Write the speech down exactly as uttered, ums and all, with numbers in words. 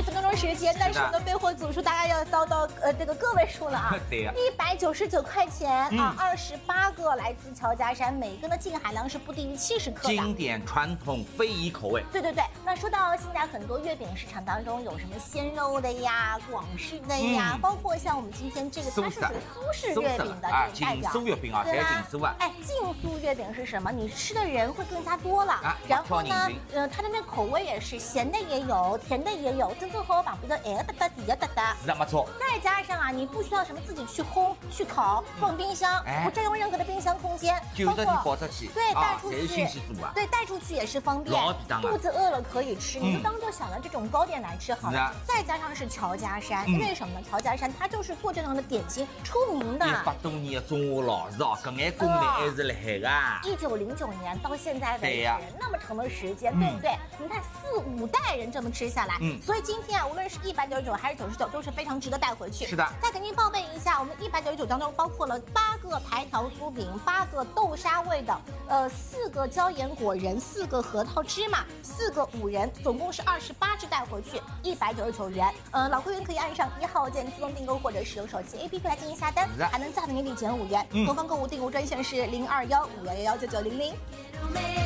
一分多钟时间，但是我们的备货组数大概要到到呃这个个位数了啊。 对呀， 一百九十九块钱啊，二十八个来自乔家山，每个的净含量是不低于七十克的。 经典传统非遗口味。 对对对，那说到现在很多月饼市场当中有什么鲜肉的呀、广式的呀，嗯、包括像我们今天这个它是属于苏式月饼的啊， 这个代表， 劲酥月饼啊，还有劲酥啊。 哎，劲酥月饼是什么？你吃的人会更加多了。啊、然后呢，呃，它的那口味也是咸的也有，甜的也有，真正和我绑不的哎哒哒底呀哒哒。 是的，没错。 再加上啊，你不需要什么自己去烘、去烤、放冰箱，不占用任何的冰箱空间， 就着你包着去， 对，带出去，对，带出去也是方便。肚子饿了可以吃，你就当做小的这种糕点来吃好了。再加上是乔家山，因为什么呢？乔家山它就是做这样的点心出名的。 一百多年的中华老字哦，搿眼功力还是厉害的。 一九零九年到现在为止，那么长的时间，对不对？你看四五代人这么吃下来，嗯，所以今天啊，无论是一百九十九还是九十九，都是非常值得带回去。 是的。 再给您报备一下，我们一百九十九当中包括了八个台条酥饼，八个豆沙味的，呃，四个椒盐果仁，四个核桃芝麻，四个五仁，总共是二十八只带回去，一百九十九元。呃，老会员可以按上一号键自动订购，或者使用手机 A P P 来进行下单，还能再给您抵减五元。官方购物订购专线是零二幺五幺幺幺九九零零。